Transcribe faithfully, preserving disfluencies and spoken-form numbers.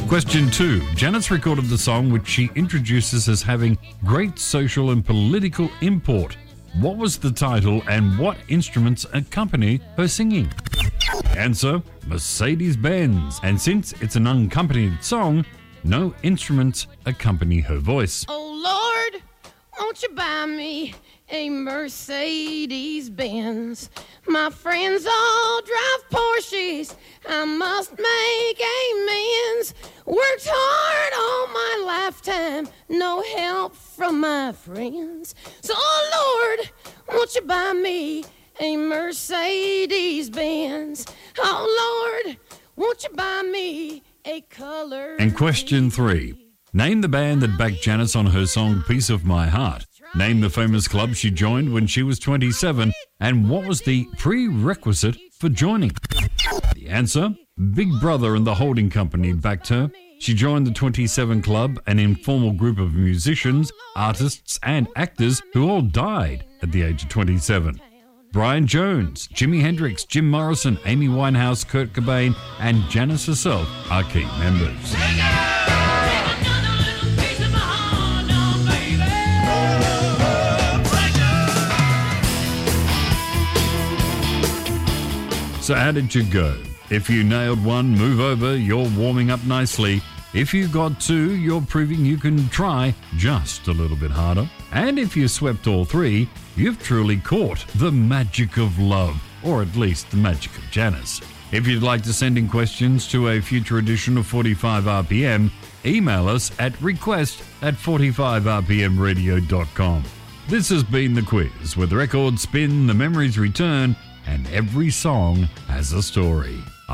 Question two. Janis recorded the song which she introduces as having great social and political import. What was the title and what instruments accompany her singing? Answer, Mercedes-Benz. And since it's an unaccompanied song, no instruments accompany her voice. Oh Lord, won't you buy me a Mercedes-Benz? My friends all drive Porsches, I must make amends. Worked hard all my lifetime, no help from my friends. So, oh Lord, won't you buy me a Mercedes-Benz? Oh Lord, won't you buy me a color? And question three. Name the band that backed Janis on her song Piece of My Heart. Name the famous club she joined when she was twenty-seven. And what was the prerequisite for joining? The answer, Big Brother and the Holding Company backed her. She joined the twenty-seven Club, an informal group of musicians, artists and actors who all died at the age of twenty-seven. Brian Jones, Jimi Hendrix, Jim Morrison, Amy Winehouse, Kurt Cobain and Janis herself are key members. So how did you go? If you nailed one, move over, you're warming up nicely. If you got two, you're proving you can try just a little bit harder. And if you swept all three, you've truly caught the magic of love, or at least the magic of Janis. If you'd like to send in questions to a future edition of forty-five R P M, email us at request at forty-five r p m radio dot com. This has been The Quiz, where the records spin, the memories return, and every song has a story.